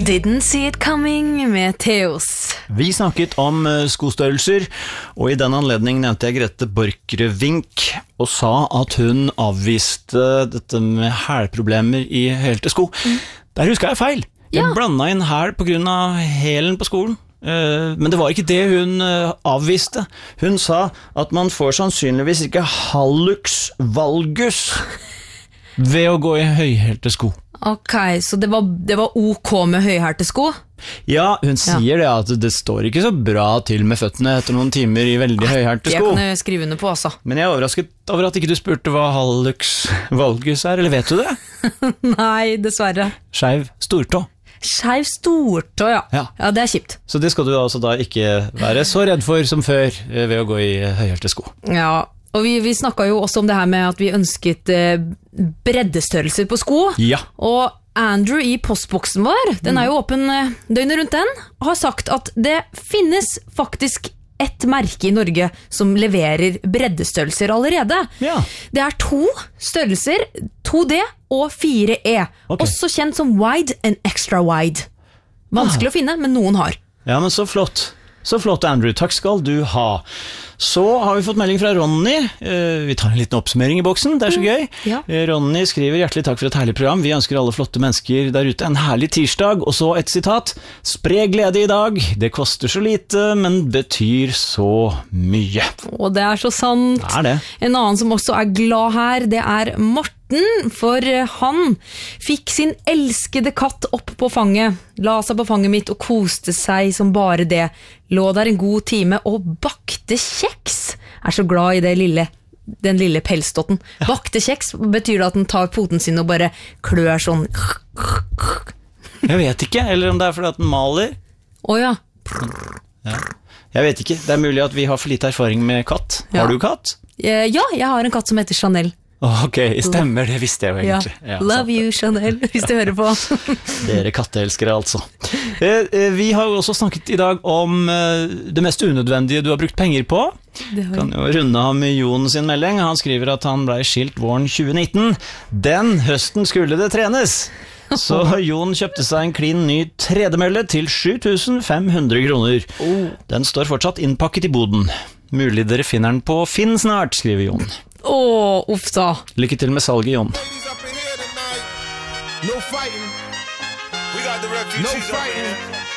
Didn't see it coming med Theos. Vi snakket om skostørrelser, og i den anledning nevnte jeg Grete Borchgrevink og sa at hun avviste dette med hælproblemer i hælte sko. Der husker jeg feil. Jeg blandet inn hæl på grunn av hælen på skolen. Men det var ikke det hun avviste. Hun sa at man får sannsynligvis ikke hallux valgus ved å gå i høyhælte sko. Ok, så det var ok med høyhælte sko? Ja, hun sier det at det står ikke så bra til med føttene etter noen timer i veldig høyhælte sko. Det kan jeg skrive under på også. Men jeg er overrasket over at ikke du spurte hva hallux valgus er, eller vet du det? Nei, dessverre. Skeiv stortå. Skeiv stortå, ja. Ja, det er kjipt. Så det skal du altså da ikke være så redd for som før ved å gå i høyhælte sko. Ja, og vi snakket jo også om det her med at vi ønsket breddestørrelser på sko. Ja. Og Andrew i postboksen vår, den er jo åpen døgnet rundt den, har sagt at det finnes faktisk et merke i Norge som leverer breddestørrelser allerede. Ja. Det er 2 størrelser, 2D og 4E, også kjent som wide and extra wide. Vanskelig å finne, men noen har. Ja, men så flott. Så flott, Andrew. Takk skal du ha. Så har vi fått melding fra Ronny. Vi tar en liten oppsummering i boksen, det er så gøy. Ja. Ronny skriver hjertelig takk for et herlig program. Vi ønsker alle flotte mennesker der ute en herlig tirsdag. Og så et sitat. Spre glede i dag. Det koster så lite, men betyr så mye. Og det er så sant. Det er det. En annen som også er glad her, det er Morten, for han fikk sin elskede katt opp på fanget, la seg på fanget mitt og koste seg som bare det, lå der en god time og bakte kjeks. Er så glad i den lille pelsdotten. Ja. Bakte kjeks betyr det at den tar poten sin og bare klør sånn. Jeg vet ikke, eller om det er fordi at den maler. Åja. Ja. Jeg vet ikke, det er mulig at vi har for lite erfaring med katt. Har du katt? Ja, jeg har en katt som heter Chanel. Ok, stemmer, det visste jeg jo egentlig. Ja. Love you, Chanel, hvis du hører på. Dere katteelskere altså. Vi har jo også snakket i dag om det mest unødvendige du har brukt penger på. Kan jo runde av med Jon sin melding. Han skriver at han ble skilt våren 2019. Den høsten skulle det trenes. Så Jon kjøpte seg en klin ny tredemølle til 7.500 kroner. Den står fortsatt innpakket i boden. Mulig dere finner den på Finn snart, skriver Jon. Uff da. Lykke til med salget, Jon. No fighting. We got the refugees. No fighting.